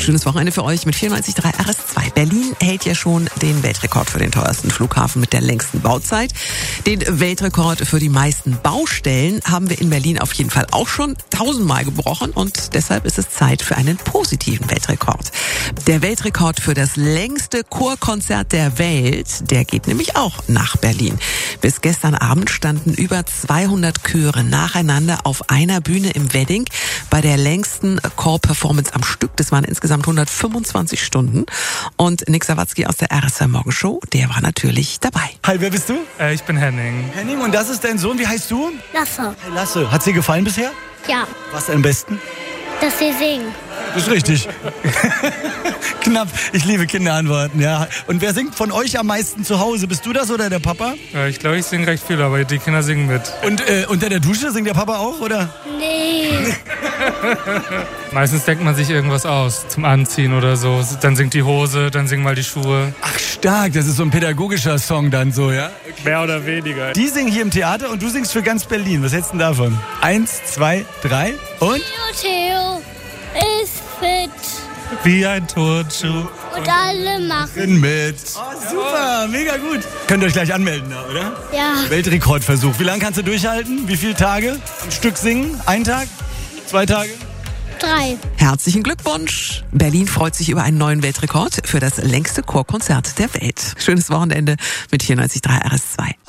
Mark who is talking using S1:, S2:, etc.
S1: Schönes Wochenende für euch mit 94.3 RS2. Berlin hält ja schon den Weltrekord für den teuersten Flughafen mit der längsten Bauzeit. Den Weltrekord für die meisten Baustellen haben wir in Berlin auf jeden Fall auch schon 1000-mal gebrochen und deshalb ist es Zeit für einen positiven Weltrekord. Der Weltrekord für das längste Chorkonzert der Welt, der geht nämlich auch nach Berlin. Bis gestern Abend standen über 200 Chöre nacheinander auf einer Bühne im Wedding bei der längsten Chor-Performance am Stück. Das waren insgesamt 125 Stunden. Und Nick Sawatzki aus der RS2 Morgenshow, der war natürlich dabei.
S2: Hi, wer bist du?
S3: Ich bin Henning.
S2: Henning, und das ist dein Sohn. Wie heißt du?
S4: Lasse.
S2: Hi, Lasse. Hat's dir gefallen bisher?
S4: Ja,
S2: Was am besten?
S4: dass sie singen.
S2: Das ist richtig. Knapp. Ich liebe Kinderantworten, ja. Und wer singt von euch am meisten zu Hause? Bist du das oder der Papa?
S3: Ich glaube, ich singe recht viel, aber die Kinder singen mit.
S2: Und unter der Dusche singt der Papa auch, oder?
S4: Nee.
S3: Meistens denkt man sich irgendwas aus zum Anziehen oder so. Dann singt die Hose, dann singen mal die Schuhe.
S2: Ach, stark. Das ist so ein pädagogischer Song dann so, ja? Okay.
S3: Mehr oder weniger.
S2: Die singen hier im Theater und du singst für ganz Berlin. Was hältst du denn davon? 1, 2, 3 und?
S4: Theo ist fit
S3: Wie ein Turnschuh.
S4: und alle machen.
S2: Mit. Oh, super. Mega gut. Könnt ihr euch gleich anmelden, da, oder?
S4: Ja,
S2: Weltrekordversuch. Wie lange kannst du durchhalten? Wie viele Tage am Stück singen? 1 Tag? 2 Tage?
S4: 3.
S1: Herzlichen Glückwunsch! Berlin freut sich über einen neuen Weltrekord für das längste Chorkonzert der Welt. Schönes Wochenende mit 94.3 RS2.